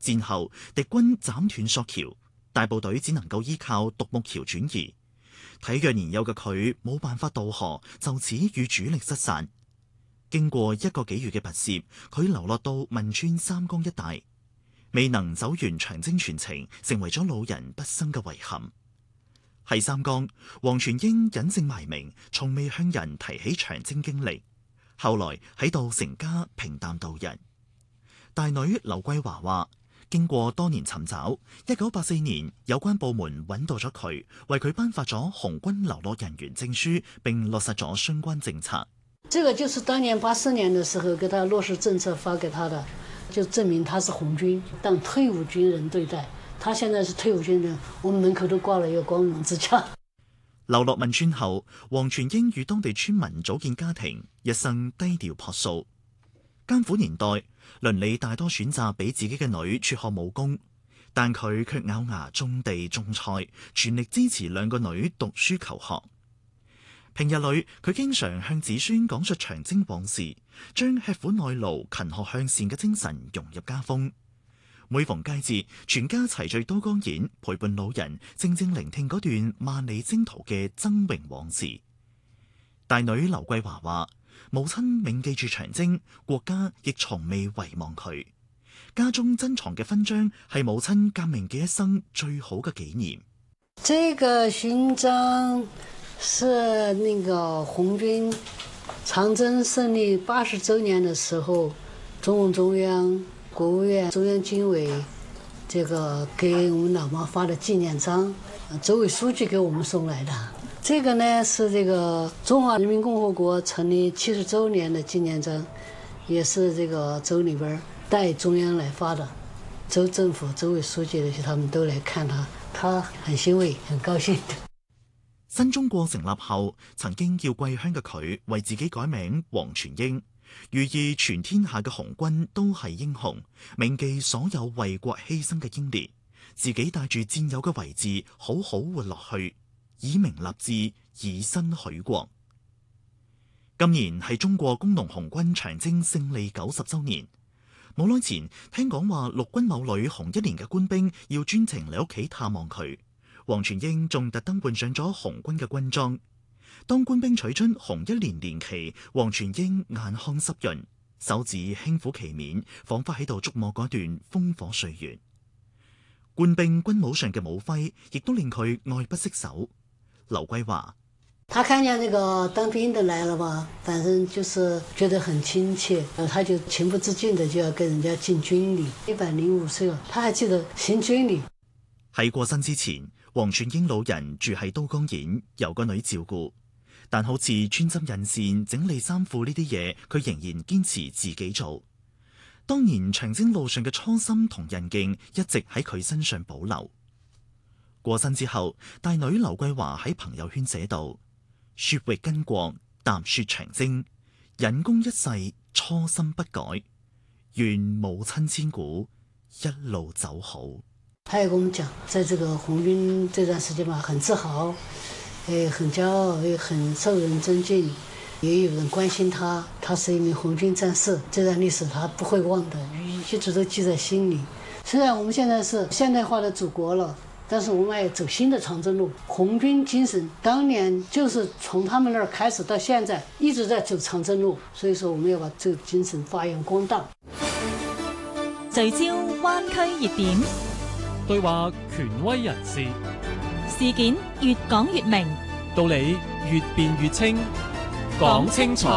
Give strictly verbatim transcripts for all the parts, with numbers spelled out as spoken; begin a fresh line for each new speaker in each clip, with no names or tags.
戰後敵軍斬斷索橋，大部隊只能夠依靠獨木橋轉移。體弱年幼嘅佢冇辦法渡河，就此與主力失散。經過一個幾月嘅跋涉，佢流落到汶川三江一帶，未能走完長征全程，成為咗老人畢生嘅遺憾。喺三江，黃全英隱姓埋名，從未向人提起長征經歷。後來喺度成家平淡度日。大女劉桂華話，經過多年尋找，一九八四年有關部門揾到咗佢，為佢頒發咗紅軍流落人員證書，並落實咗相關政策。
這個就是當年八四年的時候給他落實政策發給他的，就證明他是紅軍，當退伍軍人對待。他現在是退伍軍人，我們門口都掛了一個光榮之架。
流落汶川後，黃全英與當地村民組建家庭，一生低調樸素。艱苦年代，鄰里大多選擇俾自己嘅女輟學武功，但佢卻咬牙種地種菜，全力支持兩個女讀書求學。平日裏，佢經常向子孫講述長征往事，將吃苦耐勞、勤學向善嘅精神融入家風。每逢佳節，全家齊聚都江堰，陪伴老人，靜靜聆聽嗰段萬里征途嘅崢嶸往事。大女劉桂華話，母親銘記住長征，國家亦從未遺忘佢。家中珍藏嘅勳章係母親革命嘅一生最好嘅紀念。
這個勳章是那個紅軍長征勝利八十週年的時候，中共中央、國務院、中央軍委這個給我們老媽發的紀念章，州委書記給我們送來的。這個呢是這個中華人民共和國成立七十週年的紀念章，也是這個州裏邊代中央來發的，州政府、州委書記那些他們都來看他，他很欣慰，很高興。
新中國成立後，曾經叫歸鄉嘅佢為自己改名黃全英，寓意全天下嘅紅軍都係英雄，銘記所有為國犧牲嘅英烈，自己帶住戰友嘅遺志，好好活落去，以名立志，以身許國。今年係中國工農紅軍長征勝利九十週年，冇耐前聽講話陸軍某旅紅一年嘅官兵要專程嚟屋企探望佢。黃全英仲特登換上咗紅軍嘅軍裝。當官兵取出紅一年年旗，黃全英眼眶濕潤，手指輕撫旗面，仿佛喺度觸摸嗰段烽火歲月。官兵軍帽上嘅帽徽，亦都令佢愛不釋手。劉桂華，
他看見那個當兵的來了嘛，反正就是覺得很親切，他就情不自禁的就要跟人家敬軍禮。一百零五歲了，他還記得行軍禮。
喺過身之前，黃全英老人住喺都江堰，由個女照顧。但好似穿針引線、整理衫褲呢啲嘢，佢仍然堅持自己做。當年長征路上嘅初心同韌勁，一直喺佢身上保留。過身之後，大女劉桂華喺朋友圈寫道：雪域巾幗，踏雪長征，忍功一世，初心不改。願母親千古，一路走好。
他也跟我們講，在這個紅軍這段時間嘛，很自豪，誒，很驕傲，也很受人尊敬，也有人關心他。他是一名紅軍戰士，這段歷史他不會忘的，一直都記在心裏。雖然我們現在是現代化的祖國了，但是我們要走新的長征路。紅軍精神當年就是從他們那兒開始到現在一直在走長征路，所以說我們要把這個精神發揚光大。
聚焦灣區熱點，
對話權威人士，
事件越講越明，
道理越辯越清，講清楚。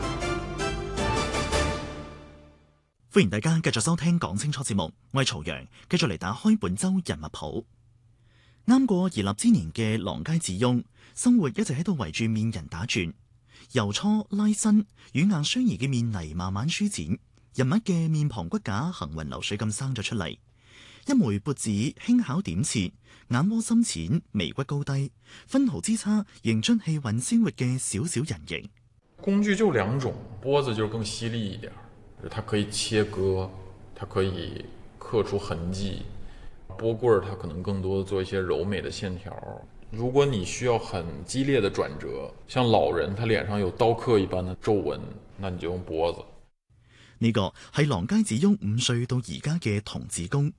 歡迎大家繼續收聽講清楚節目，我係曹陽，繼續嚟打開本周人物譜。啱過而立之年嘅郎街子翁，生活一直喺度圍住面人打轉，由搓拉伸，軟硬相宜嘅面泥慢慢舒展，人物嘅面龐骨架行雲流水咁生咗出嚟。一枚鉢子輕巧點切，眼窩深淺，眉骨高低，分毫之差，迎出氣韻鮮活嘅小小人形。
工具就兩種，缽子就更犀利一點，它可以切割，它可以刻出痕跡。缽棍它可能更多的做一些柔美的線條。如果你需要很激烈的轉折，像老人他臉上有刀刻一般的皺紋，那你就用缽子。
呢個係郎街子翁五歲到而家嘅童子功。